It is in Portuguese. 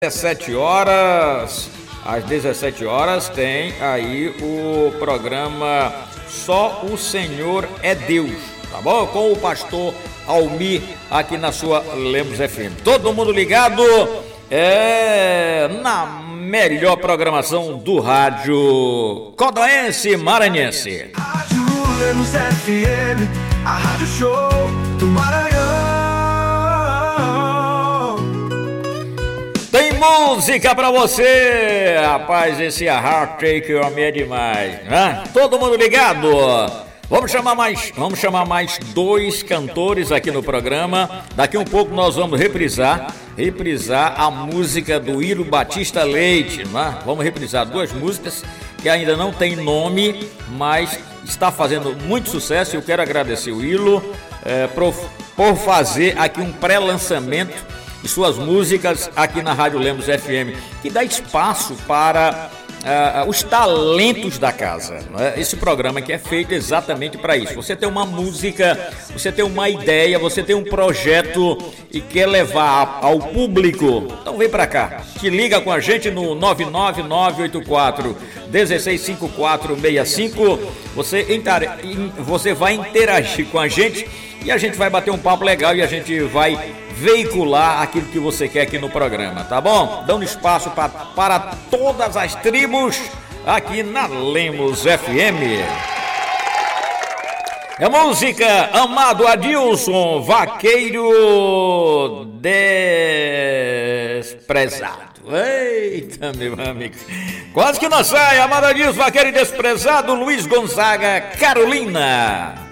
17 horas, às 17 horas tem aí o programa Só o Senhor é Deus, tá bom? Com o pastor Almir aqui na sua Lemos FM. Todo mundo ligado na melhor programação do rádio Codoense Maranhense. Rádio Lemos FM, a rádio show do Maranhão. Tem música pra você, rapaz, esse Heart Take On Me é demais, né? Todo mundo ligado? Vamos chamar mais dois cantores aqui no programa. Daqui um pouco nós vamos reprisar a música do Iro Batista Leite, né? Vamos reprisar duas músicas que ainda não tem nome, mas está fazendo muito sucesso. Eu quero agradecer o Ilo por fazer aqui um pré-lançamento e suas músicas aqui na Rádio Lemos FM, que dá espaço para os talentos da casa, né? Esse programa que é feito exatamente para isso. Você tem uma música, você tem uma ideia, você tem um projeto e quer levar ao público, então vem para cá, te liga com a gente no 99984-165465, você vai interagir com a gente e a gente vai bater um papo legal e a gente vai veicular aquilo que você quer aqui no programa, tá bom? Dando espaço para todas as tribos aqui na Lemos FM. É música Amado Adilson, Vaqueiro Desprezado. Eita, meu amigo. Quase que não sai, Amado Adilson, Vaqueiro Desprezado, Luiz Gonzaga, Carolina.